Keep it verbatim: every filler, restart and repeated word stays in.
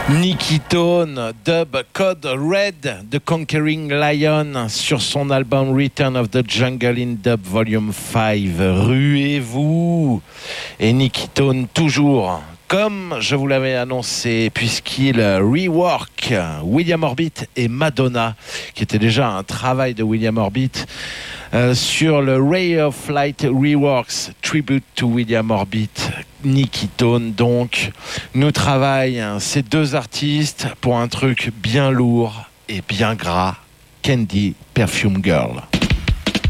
Nicky Tone, dub Code Red de Conquering Lion sur son album Return of the Jungle in Dub Volume cinq. Ruez-vous. Et Nicky Tone toujours, comme je vous l'avais annoncé, puisqu'il rework William Orbit et Madonna, qui était déjà un travail de William Orbit, euh, sur le Ray of Light Reworks Tribute to William Orbit. Nicky Tone donc nous travaille hein, ces deux artistes pour un truc bien lourd et bien gras. Candy Perfume Girl.